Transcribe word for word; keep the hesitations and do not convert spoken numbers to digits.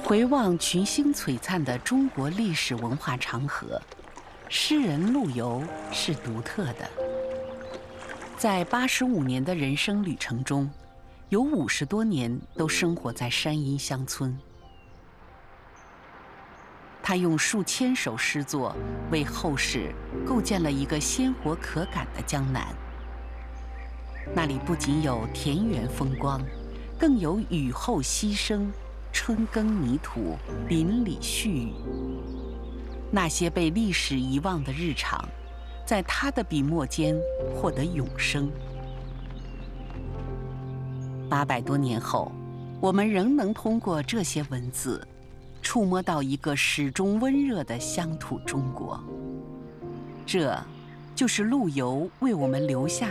回望群星璀璨的中国历史文化长河，诗人陆游是独特的。在八十五年的人生旅程中，有五十多年都生活在山阴乡村。他用数千首诗作为后世构建了一个鲜活可感的江南。那里不仅有田园风光，更有雨后溪声、春耕泥土、邻里絮语。那些被历史遗忘的日常，在他的笔墨间获得永生。八百多年后，我们仍能通过这些文字，触摸到一个始终温热的乡土中国。这，就是陆游为我们留下